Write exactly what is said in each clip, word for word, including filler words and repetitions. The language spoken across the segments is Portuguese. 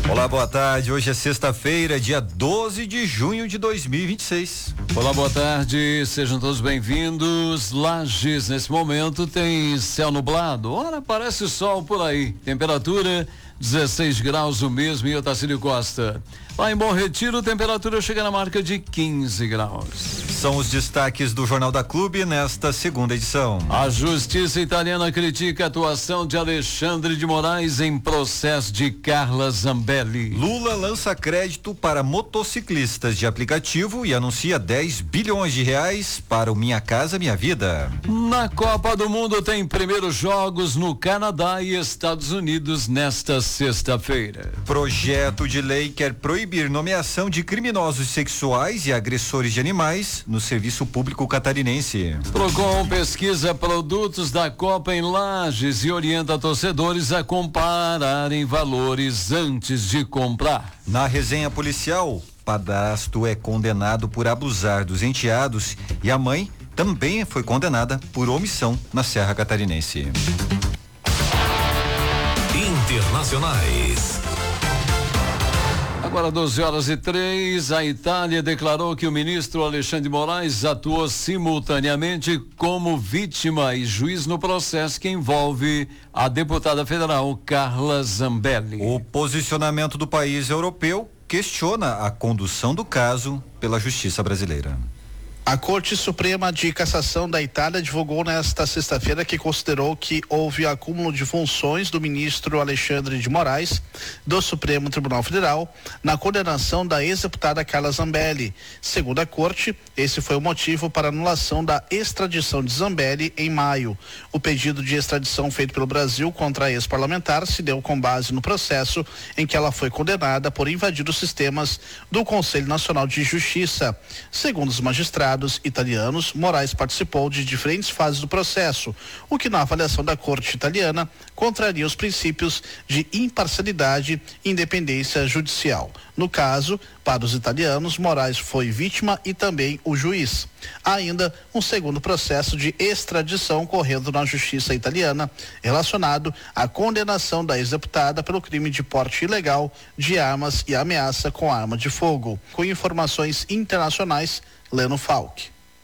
Olá, boa tarde. Hoje é sexta-feira, dia doze de junho de dois mil e vinte e seis. Olá, boa tarde. Sejam todos bem-vindos. Lages, nesse momento, tem céu nublado. Ora, parece sol por aí. Temperatura dezesseis graus, o mesmo em Otacílio Costa. Lá em Bom Retiro, temperatura chega na marca de quinze graus. São os destaques do Jornal da Clube nesta segunda edição. A justiça italiana critica a atuação de Alexandre de Moraes em processo de Carla Zambelli. Lula lança crédito para motociclistas de aplicativo e anuncia dez bilhões de reais para o Minha Casa Minha Vida. Na Copa do Mundo tem primeiros jogos no Canadá e Estados Unidos nesta sexta-feira. Projeto de lei quer proibir nomeação de criminosos sexuais e agressores de animais no serviço público catarinense. Procon pesquisa produtos da Copa em Lages e orienta torcedores a compararem valores antes de comprar. Na resenha policial, padrasto é condenado por abusar dos enteados e a mãe também foi condenada por omissão na Serra Catarinense. Internacionais. Agora doze horas e três, a Itália declarou que o ministro Alexandre de Moraes atuou simultaneamente como vítima e juiz no processo que envolve a deputada federal Carla Zambelli. O posicionamento do país europeu questiona a condução do caso pela justiça brasileira. A Corte Suprema de Cassação da Itália divulgou nesta sexta-feira que considerou que houve acúmulo de funções do ministro Alexandre de Moraes do Supremo Tribunal Federal na condenação da ex-deputada Carla Zambelli. Segundo a Corte, esse foi o motivo para a anulação da extradição de Zambelli em maio. O pedido de extradição feito pelo Brasil contra a ex-parlamentar se deu com base no processo em que ela foi condenada por invadir os sistemas do Conselho Nacional de Justiça. Segundo os magistrados italianos, Moraes participou de diferentes fases do processo, o que na avaliação da Corte italiana contraria os princípios de imparcialidade e independência judicial. No caso, para os italianos, Moraes foi vítima e também o juiz. Há ainda um segundo processo de extradição correndo na justiça italiana, relacionado à condenação da ex-deputada pelo crime de porte ilegal de armas e ameaça com arma de fogo. Com informações internacionais, Leno Falck.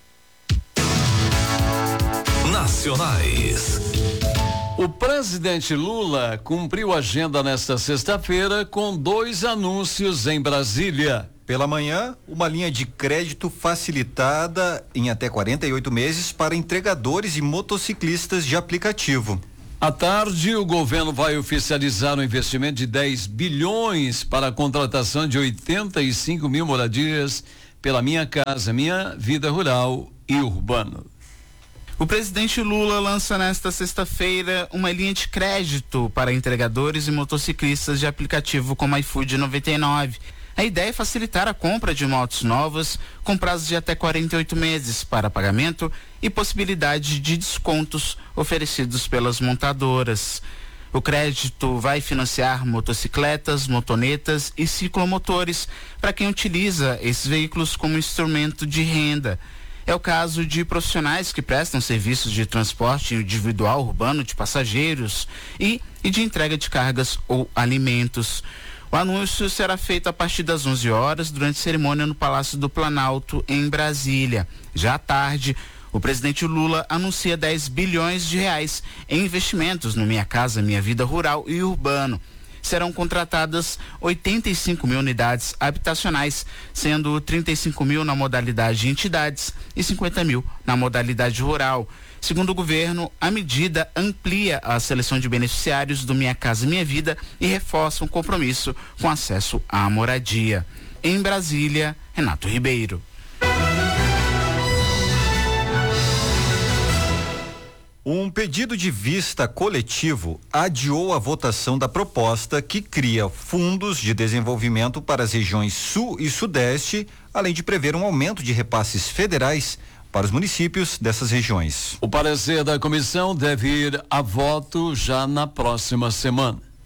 Nacionais. O presidente Lula cumpriu a agenda nesta sexta-feira com dois anúncios em Brasília. Pela manhã, uma linha de crédito facilitada em até quarenta e oito meses para entregadores e motociclistas de aplicativo. À tarde, o governo vai oficializar um investimento de dez bilhões para a contratação de oitenta e cinco mil moradias pela Minha Casa Minha Vida Rural e Urbano. O presidente Lula lança nesta sexta-feira uma linha de crédito para entregadores e motociclistas de aplicativo como iFood noventa e nove. A ideia é facilitar a compra de motos novas com prazo de até quarenta e oito meses para pagamento e possibilidade de descontos oferecidos pelas montadoras. O crédito vai financiar motocicletas, motonetas e ciclomotores para quem utiliza esses veículos como instrumento de renda. É o caso de profissionais que prestam serviços de transporte individual urbano de passageiros e, e de entrega de cargas ou alimentos. O anúncio será feito a partir das onze horas durante cerimônia no Palácio do Planalto, em Brasília. Já à tarde, o presidente Lula anuncia dez bilhões de reais em investimentos no Minha Casa Minha Vida Rural e Urbano. Serão contratadas oitenta e cinco mil unidades habitacionais, sendo trinta e cinco mil na modalidade de entidades e cinquenta mil na modalidade rural. Segundo o governo, a medida amplia a seleção de beneficiários do Minha Casa Minha Vida e reforça um compromisso com acesso à moradia. Em Brasília, Renato Ribeiro. Um pedido de vista coletivo adiou a votação da proposta que cria fundos de desenvolvimento para as regiões Sul e Sudeste, além de prever um aumento de repasses federais para os municípios dessas regiões. O parecer da comissão deve ir a voto já na próxima semana.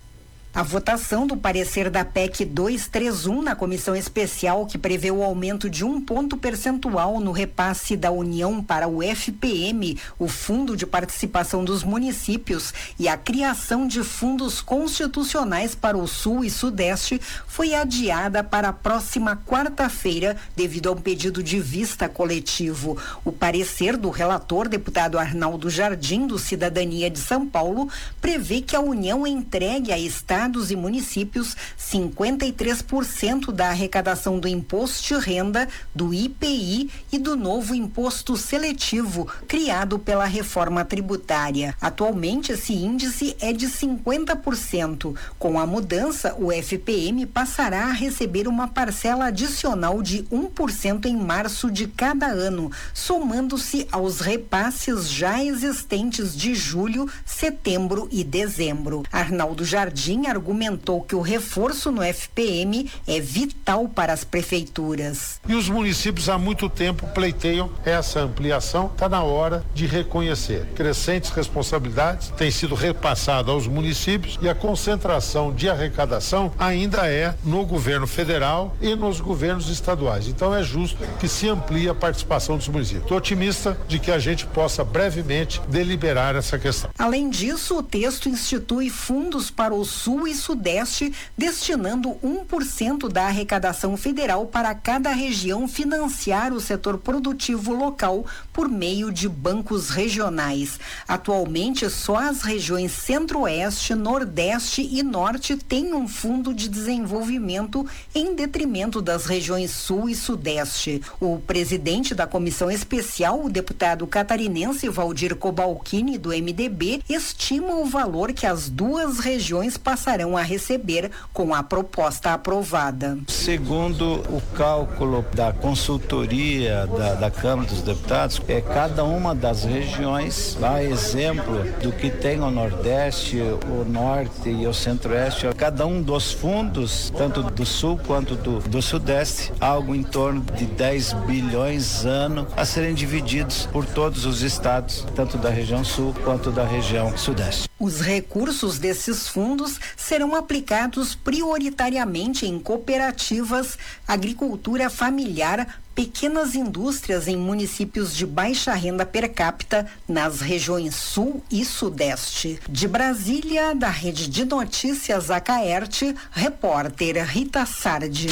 A votação do parecer da P E C duzentos e trinta e um na comissão especial que prevê o aumento de um ponto percentual no repasse da União para o F P M, o Fundo de Participação dos Municípios, e a criação de fundos constitucionais para o Sul e Sudeste foi adiada para a próxima quarta-feira devido a um pedido de vista coletivo. O parecer do relator, deputado Arnaldo Jardim, do Cidadania de São Paulo, prevê que a União entregue a Estado estados e municípios cinquenta e três por cento da arrecadação do imposto de renda, do I P I e do novo imposto seletivo criado pela reforma tributária. Atualmente, esse índice é de cinquenta por cento. Com a mudança, o F P M passará a receber uma parcela adicional de um por cento em março de cada ano, somando-se aos repasses já existentes de julho, setembro e dezembro. Arnaldo Jardim argumentou que o reforço no F P M é vital para as prefeituras. E os municípios há muito tempo pleiteiam essa ampliação, está na hora de reconhecer. Crescentes responsabilidades têm sido repassadas aos municípios e a concentração de arrecadação ainda é no governo federal e nos governos estaduais. Então é justo que se amplie a participação dos municípios. Estou otimista de que a gente possa brevemente deliberar essa questão. Além disso, o texto institui fundos para o Sul e Sudeste, destinando um por cento da arrecadação federal para cada região financiar o setor produtivo local por meio de bancos regionais. Atualmente, só as regiões Centro-Oeste, Nordeste e Norte têm um fundo de desenvolvimento em detrimento das regiões Sul e Sudeste. O presidente da comissão especial, o deputado catarinense Valdir Cobalcini, do M D B, estima o valor que as duas regiões passarão a receber com a proposta aprovada. Segundo o cálculo da consultoria da, da Câmara dos Deputados, é cada uma das regiões, a exemplo do que tem o Nordeste, o Norte e o Centro-Oeste, cada um dos fundos, tanto do Sul quanto do, do Sudeste, algo em torno de dez bilhões ano a serem divididos por todos os estados, tanto da região Sul quanto da região Sudeste. Os recursos desses fundos serão aplicados prioritariamente em cooperativas, agricultura familiar, pequenas indústrias em municípios de baixa renda per capita nas regiões Sul e Sudeste. De Brasília, da Rede de Notícias Acaerte, repórter Rita Sardi.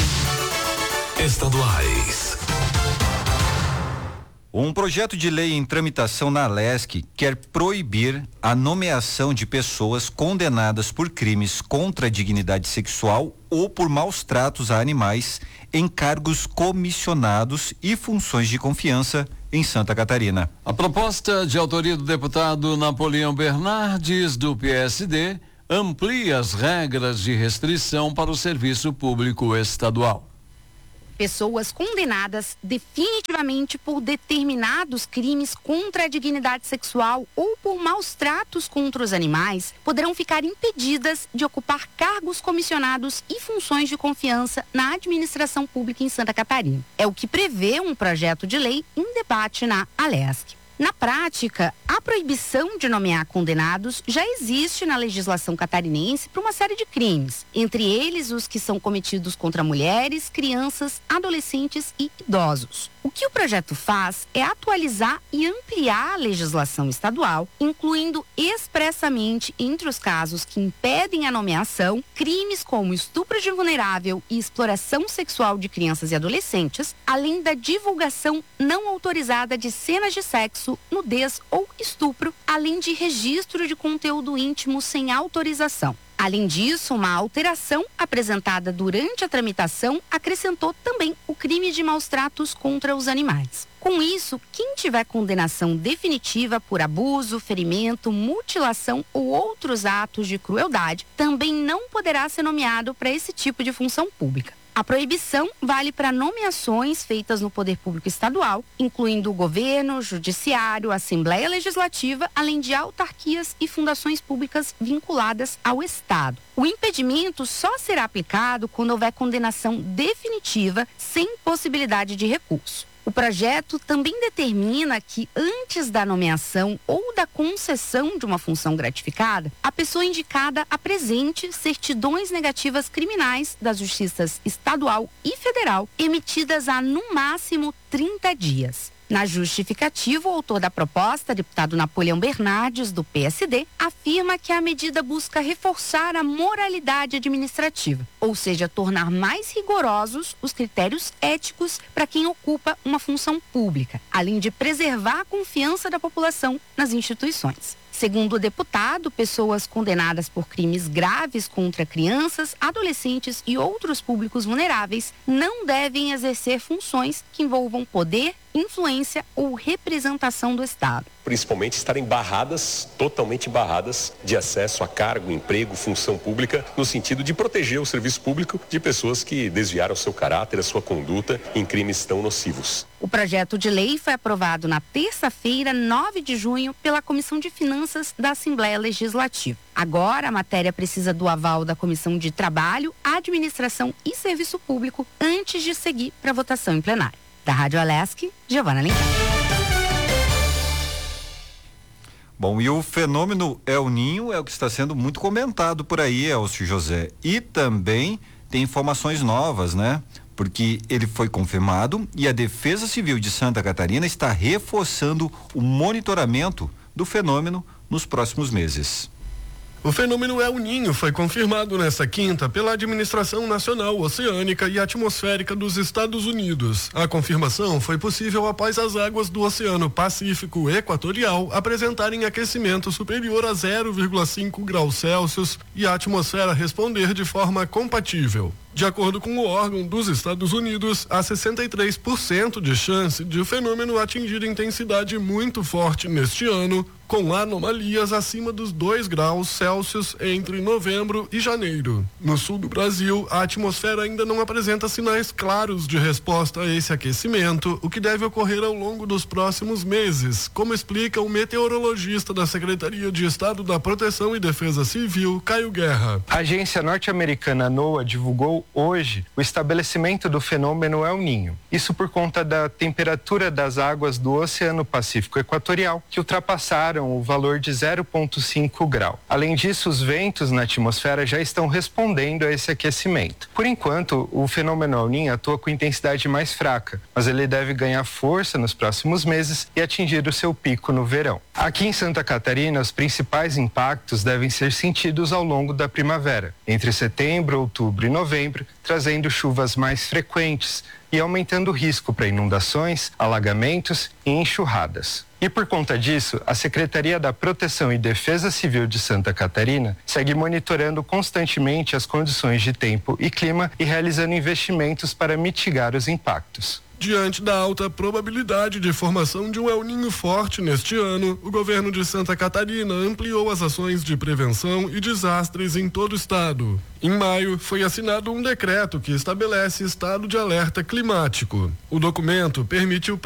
Estaduais. Um projeto de lei em tramitação na Alesc quer proibir a nomeação de pessoas condenadas por crimes contra a dignidade sexual ou por maus tratos a animais em cargos comissionados e funções de confiança em Santa Catarina. A proposta de autoria do deputado Napoleão Bernardes, do P S D, amplia as regras de restrição para o serviço público estadual. Pessoas condenadas definitivamente por determinados crimes contra a dignidade sexual ou por maus tratos contra os animais poderão ficar impedidas de ocupar cargos comissionados e funções de confiança na administração pública em Santa Catarina. É o que prevê um projeto de lei em debate na Alesc. Na prática, a proibição de nomear condenados já existe na legislação catarinense para uma série de crimes, entre eles os que são cometidos contra mulheres, crianças, adolescentes e idosos. O que o projeto faz é atualizar e ampliar a legislação estadual, incluindo expressamente, entre os casos que impedem a nomeação, crimes como estupro de vulnerável e exploração sexual de crianças e adolescentes, além da divulgação não autorizada de cenas de sexo, nudez ou estupro, além de registro de conteúdo íntimo sem autorização. Além disso, uma alteração apresentada durante a tramitação acrescentou também o crime de maus tratos contra os animais. Com isso, quem tiver condenação definitiva por abuso, ferimento, mutilação ou outros atos de crueldade também não poderá ser nomeado para esse tipo de função pública. A proibição vale para nomeações feitas no Poder Público Estadual, incluindo o governo, judiciário, Assembleia Legislativa, além de autarquias e fundações públicas vinculadas ao Estado. O impedimento só será aplicado quando houver condenação definitiva, sem possibilidade de recurso. O projeto também determina que, antes da nomeação ou da concessão de uma função gratificada, a pessoa indicada apresente certidões negativas criminais das justiças estadual e federal, emitidas há, no máximo, trinta dias. Na justificativa, o autor da proposta, deputado Napoleão Bernardes, do P S D, afirma que a medida busca reforçar a moralidade administrativa, ou seja, tornar mais rigorosos os critérios éticos para quem ocupa uma função pública, além de preservar a confiança da população nas instituições. Segundo o deputado, pessoas condenadas por crimes graves contra crianças, adolescentes e outros públicos vulneráveis não devem exercer funções que envolvam poder, influência ou representação do Estado. Principalmente estarem barradas, totalmente barradas, de acesso a cargo, emprego, função pública, no sentido de proteger o serviço público de pessoas que desviaram seu caráter, a sua conduta em crimes tão nocivos. O projeto de lei foi aprovado na terça-feira, nove de junho, pela Comissão de Finanças da Assembleia Legislativa. Agora, a matéria precisa do aval da Comissão de Trabalho, Administração e Serviço Público antes de seguir para votação em plenário. Da Rádio Alesc, Giovana Alencar. Bom, e o fenômeno El Ninho é o que está sendo muito comentado por aí, Elcio José. E também tem informações novas, né? Porque ele foi confirmado e a Defesa Civil de Santa Catarina está reforçando o monitoramento do fenômeno nos próximos meses. O fenômeno El Ninho foi confirmado nesta quinta pela Administração Nacional Oceânica e Atmosférica dos Estados Unidos. A confirmação foi possível após as águas do Oceano Pacífico Equatorial apresentarem aquecimento superior a zero vírgula cinco graus Celsius e a atmosfera responder de forma compatível. De acordo com o órgão dos Estados Unidos, há sessenta e três por cento de chance de o fenômeno atingir intensidade muito forte neste ano, com anomalias acima dos dois graus Celsius entre novembro e janeiro. No sul do Brasil, a atmosfera ainda não apresenta sinais claros de resposta a esse aquecimento, o que deve ocorrer ao longo dos próximos meses, como explica o meteorologista da Secretaria de Estado da Proteção e Defesa Civil, Caio Guerra. A agência norte-americana NOAA divulgou hoje o estabelecimento do fenômeno El Ninho. Isso por conta da temperatura das águas do Oceano Pacífico Equatorial, que ultrapassaram o valor de zero vírgula cinco grau. Além disso, os ventos na atmosfera já estão respondendo a esse aquecimento. Por enquanto, o fenômeno El Ninho atua com intensidade mais fraca, mas ele deve ganhar força nos próximos meses e atingir o seu pico no verão. Aqui em Santa Catarina, os principais impactos devem ser sentidos ao longo da primavera, entre setembro, outubro e novembro, trazendo chuvas mais frequentes e aumentando o risco para inundações, alagamentos e enxurradas. E por conta disso, a Secretaria da Proteção e Defesa Civil de Santa Catarina segue monitorando constantemente as condições de tempo e clima e realizando investimentos para mitigar os impactos. Diante da alta probabilidade de formação de um El Ninho forte neste ano, o governo de Santa Catarina ampliou as ações de prevenção e desastres em todo o estado. Em maio, foi assinado um decreto que estabelece estado de alerta climático. O documento permite o